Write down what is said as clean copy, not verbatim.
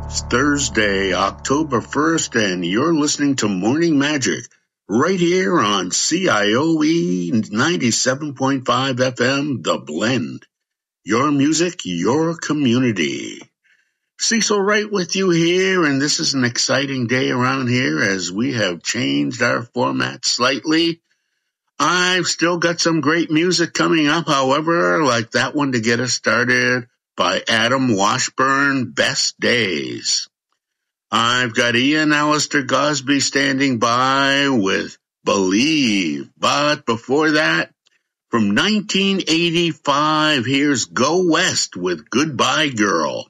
It's Thursday, October 1st, and you're listening to Morning Magic right here on CIOE 97.5 FM, The Blend. Your music, your community. Cecil Wright with you here, and this is an exciting day around here as we have changed our format slightly. I've still got some great music coming up, however, like that one to get us started by Adam Washburn, Best Days. I've got Ian Alistair Gosby standing by with Believe. But before that, from 1985, here's Go West with Goodbye Girl.